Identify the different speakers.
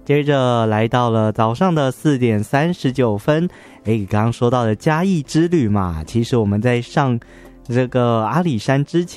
Speaker 1: 接着来到了早上的4点39分，刚刚说到的嘉义之旅嘛，其实我们在上这个阿里山之前